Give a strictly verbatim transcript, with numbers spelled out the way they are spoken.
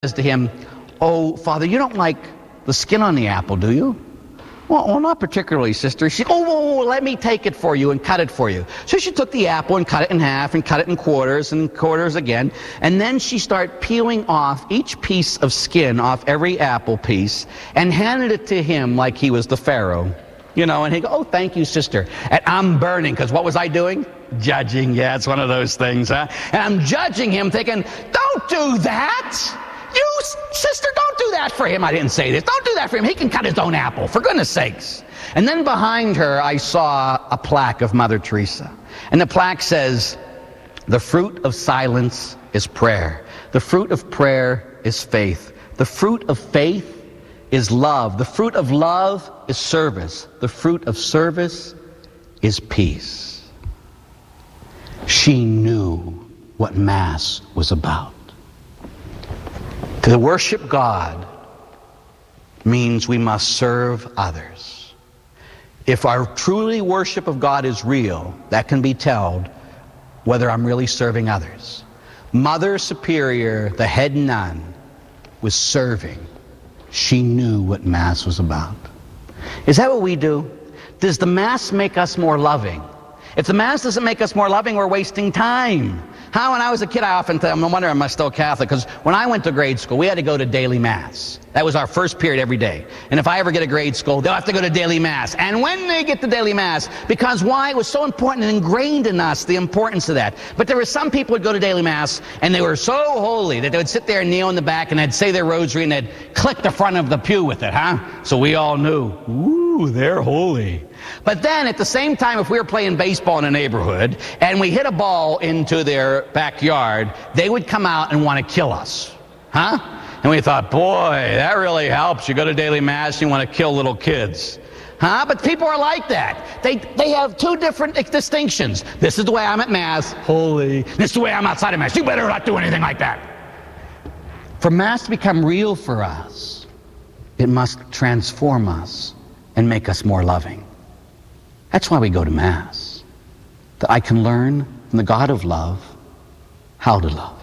says to him, "Oh, Father, you don't like the skin on the apple, do you?" Well, well not particularly, sister. She said, "Oh, whoa, whoa, let me take it for you and cut it for you." So she took the apple and cut it in half and cut it in quarters and quarters again. And then she started peeling off each piece of skin off every apple piece and handed it to him like he was the Pharaoh. You know, and he go, "Oh, thank you, sister." And I'm burning, because what was I doing? Judging. Yeah, it's one of those things, huh? And I'm judging him, thinking, "Don't do that. You, sister, don't do that for him." I didn't say this. "Don't do that for him. He can cut his own apple, for goodness sakes." And then behind her, I saw a plaque of Mother Teresa. And the plaque says, "The fruit of silence is prayer. The fruit of prayer is faith. The fruit of faith is love. The fruit of love is service. The fruit of service is peace." She knew what Mass was about. To worship God means we must serve others. If our truly worship of God is real, that can be told whether I'm really serving others. Mother Superior, the head nun, was serving. She knew what Mass was about. Is that what we do? Does the Mass make us more loving? If the Mass doesn't make us more loving, we're wasting time. How, when I was a kid, I often thought, I'm wondering, am I still Catholic? Because when I went to grade school, we had to go to daily Mass. That was our first period every day. And if I ever get a grade school, they'll have to go to daily Mass. And when they get to daily Mass, because why? It was so important and ingrained in us, the importance of that. But there were some people who would go to daily Mass, and they were so holy that they would sit there and kneel in the back, and they'd say their rosary, and they'd click the front of the pew with it, huh? So we all knew, ooh, they're holy. But then at the same time, if we were playing baseball in a neighborhood and we hit a ball into their backyard, they would come out and want to kill us, huh? And we thought, boy, that really helps. You go to daily Mass, you want to kill little kids, huh? But people are like that. They, they have two different distinctions. This is the way I'm at Mass, holy. This is the way I'm outside of Mass. You better not do anything like that. For Mass to become real for us, it must transform us and make us more loving. That's why we go to Mass, that I can learn from the God of love how to love.